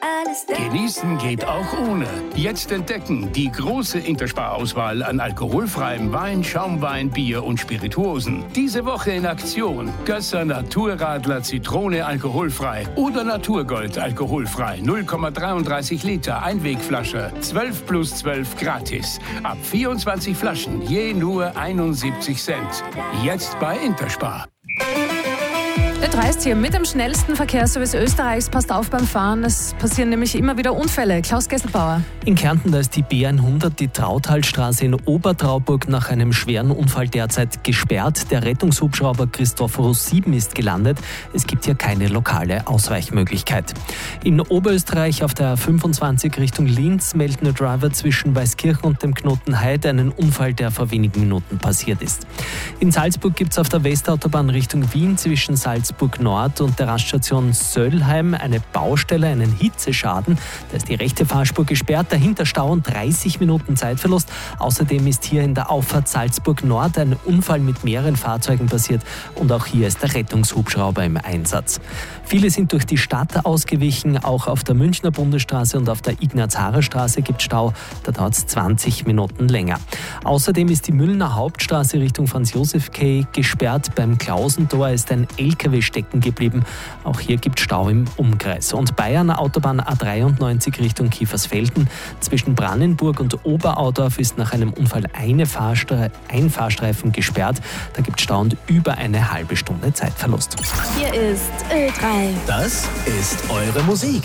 Genießen geht auch ohne. Jetzt entdecken die große Interspar-Auswahl an alkoholfreiem Wein, Schaumwein, Bier und Spirituosen. Diese Woche in Aktion: Gösser Naturradler Zitrone alkoholfrei oder Naturgold alkoholfrei. 0,33 Liter Einwegflasche. 12 plus 12 gratis. Ab 24 Flaschen je nur 71 Cent. Jetzt bei Interspar. Ö3 ist hier mit dem schnellsten Verkehrsservice Österreichs. Passt auf beim Fahren, es passieren nämlich immer wieder Unfälle. Klaus Gesselbauer. In Kärnten, da ist die B100, die Trauthalstraße in Obertrauburg, nach einem schweren Unfall derzeit gesperrt. Der Rettungshubschrauber Christophorus 7 ist gelandet. Es gibt hier keine lokale Ausweichmöglichkeit. In Oberösterreich auf der 25 Richtung Linz melden der Driver zwischen Weißkirchen und dem Knoten Heid einen Unfall, der vor wenigen Minuten passiert ist. In Salzburg gibt es auf der Westautobahn Richtung Wien zwischen Salzburg Nord und der Raststation Söllheim eine Baustelle, einen Hitzeschaden. Da ist die rechte Fahrspur gesperrt, dahinter Stau und 30 Minuten Zeitverlust. Außerdem ist hier in der Auffahrt Salzburg Nord ein Unfall mit mehreren Fahrzeugen passiert und auch hier ist der Rettungshubschrauber im Einsatz. Viele sind durch die Stadt ausgewichen, auch auf der Münchner Bundesstraße und auf der Ignaz-Harer-Straße gibt es Stau, da dauert es 20 Minuten länger. Außerdem ist die Müllner Hauptstraße Richtung Franz-Josef-Quai gesperrt. Beim Klausentor ist ein LKW stecken geblieben. Auch hier gibt es Stau im Umkreis. Und Bayern Autobahn A93 Richtung Kiefersfelden. Zwischen Brannenburg und Oberaudorf ist nach einem Unfall ein Fahrstreifen gesperrt. Da gibt es Stau und über eine halbe Stunde Zeitverlust. Hier ist Ö3. Das ist eure Musik.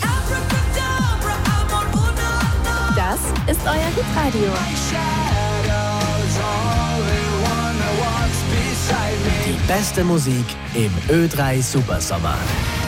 Das ist euer Hitradio. Die beste Musik im Ö3 Supersommer.